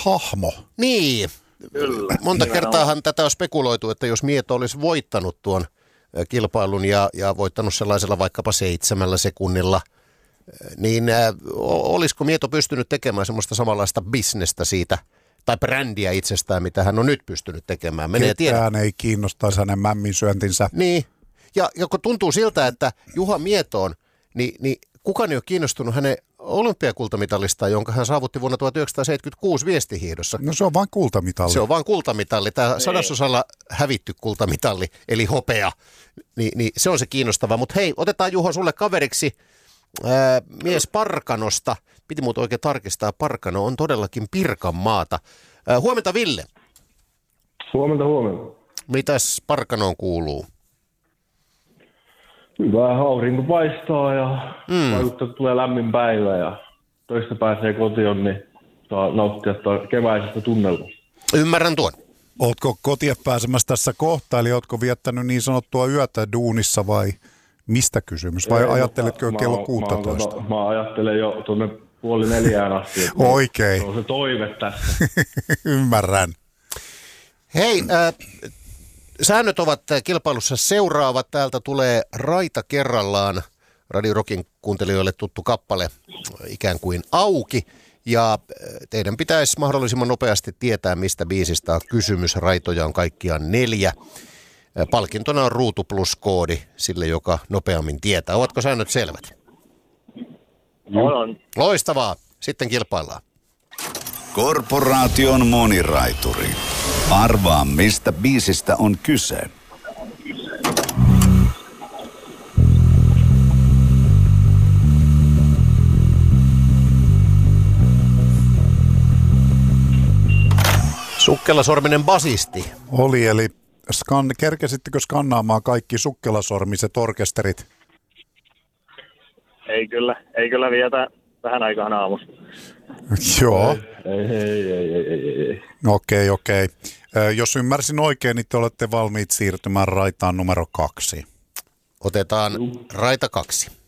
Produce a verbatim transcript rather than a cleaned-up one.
hahmo. Niin. Kyllä. Monta kertaahan tätä on spekuloitu, että jos Mieto olisi voittanut tuon kilpailun ja, ja voittanut sellaisella vaikkapa seitsemällä sekunnilla, niin ä, olisiko Mieto pystynyt tekemään semmoista samanlaista bisnestä siitä, tai brändiä itsestään, mitä hän on nyt pystynyt tekemään. Menee Ketään ei kiinnostaisi hänen mämminsyöntinsä. Niin, ja, ja kun tuntuu siltä, että Juha Mietoon, niin, niin kukaan ei ole kiinnostunut hänen olympiakultamitalistaan, jonka hän saavutti vuonna tuhatyhdeksänsataaseitsemänkymmentäkuusi viestihiihdossa. No se on vain kultamitalli. Se on vain kultamitalli. Tämä sadasosalla hävitty kultamitalli, eli hopea, Ni, niin se on se kiinnostava. Mutta hei, otetaan Juho sulle kaveriksi ää, mies Parkanosta. Piti muuten oikein tarkistaa, Parkano on todellakin Pirkanmaata. Ää, huomenta Ville. Huomenta, huomenta. Mitäs Parkanoon kuuluu? Hyvä, aurinko paistaa ja Mm. vaikuttaa, että tulee lämmin päivä ja toista pääsee kotiin, niin saa nauttia keväisestä tunnelmasta. Ymmärrän tuon. Ootko kotiin pääsemässä tässä kohta, eli ootko viettänyt niin sanottua yötä duunissa vai mistä kysymys? Vai Ei, ajatteletko mä, kello mä, kuusitoista? Mä, mä ajattelen jo tuonne puoli neljään asti. Oikein. Se on se toive tässä. Ymmärrän. Hei, äh, säännöt ovat kilpailussa seuraavat. Täältä tulee Raita kerrallaan Radio Rockin kuuntelijoille tuttu kappale ikään kuin auki. Ja teidän pitäisi mahdollisimman nopeasti tietää, mistä biisistä on kysymys. Raitoja on kaikkiaan neljä. Palkintona on Ruutu Plus-koodi sille, joka nopeammin tietää. Ovatko säännöt selvät? On, on. Loistavaa. Sitten kilpaillaan. Korporaation moniraituri. Arvaa, mistä biisistä on kyse. Sukkelasorminen basisti. Oli, eli skan, kerkesittekö skannaamaan kaikki sukkelasormiset orkesterit? Ei kyllä, ei kyllä vietä vähän aikaan aamussa. Joo. Ei, ei, ei, ei, ei, ei. Okei, okei. Ö, Jos ymmärsin oikein, niin te olette valmiit siirtymään raitaan numero kaksi. Otetaan Raita kaksi.